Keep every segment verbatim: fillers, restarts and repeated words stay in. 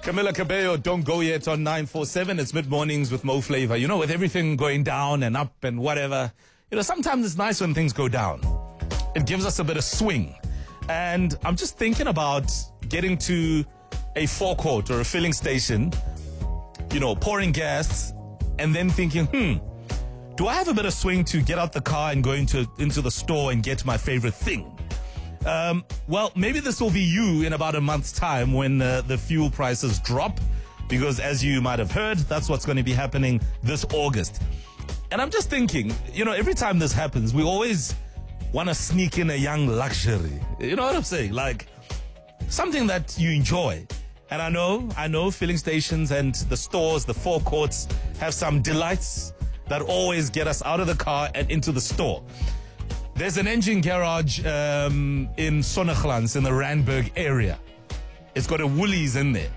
Camila Cabello, Don't Go Yet on nine four seven. It's mid-mornings with Mo Flavor. You know, with everything going down and up and whatever, you know, sometimes it's nice when things go down. It gives us a bit of swing. And I'm just thinking about getting to a forecourt or a filling station, you know, pouring gas, and then thinking, hmm, do I have a bit of swing to get out the car and go into, into the store and get my favorite thing? Um, well, maybe this will be you in about a month's time when uh, the fuel prices drop, because as you might have heard, that's what's going to be happening this August. And I'm just thinking, you know, every time this happens, we always want to sneak in a young luxury. You know what I'm saying? Like something that you enjoy. And I know, I know filling stations and the stores, the forecourts have some delights that always get us out of the car and into the store. There's an engine garage um, in Sonneglans in the Randburg area. It's got a Woolies in there.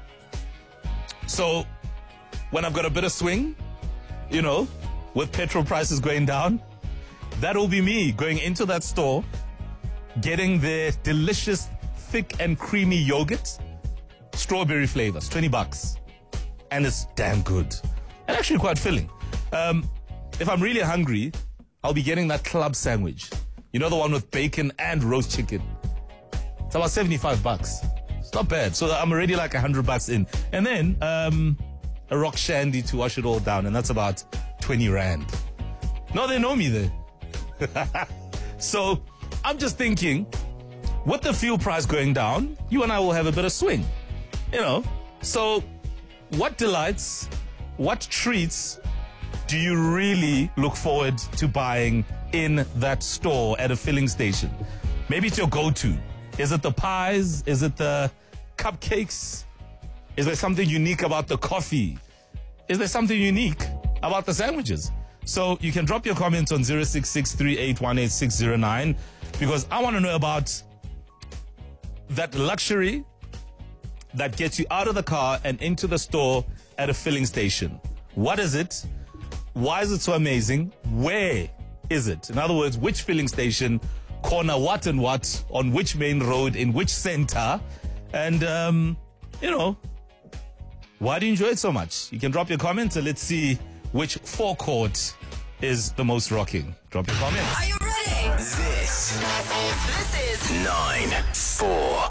So when I've got a bit of swing, you know, with petrol prices going down, that'll be me going into that store, getting their delicious, thick and creamy yogurt, strawberry flavors, twenty bucks. And it's damn good. And actually quite filling. Um, if I'm really hungry, I'll be getting that club sandwich. You know, the one with bacon and roast chicken. It's about seventy-five bucks. It's not bad. So I'm already like one hundred bucks in. And then um, a rock shandy to wash it all down. And that's about twenty rand. No, they know me there. So I'm just thinking, with the fuel price going down, you and I will have a bit of swing. You know, so what delights, what treats do you really look forward to buying in that store at a filling station? Maybe it's your go-to. Is it the pies? Is it the cupcakes? Is there something unique about the coffee? Is there something unique about the sandwiches? So you can drop your comments on zero six six three eight one eight six zero nine, because I want to know about that luxury that gets you out of the car and into the store at a filling station. What is it? Why is it so amazing? Where is it? In other words, which filling station, corner what and what, on which main road, in which center? And, um, you know, why do you enjoy it so much? You can drop your comments and let's see which forecourt is the most rocking. Drop your comments. Are you ready? This, This is nine four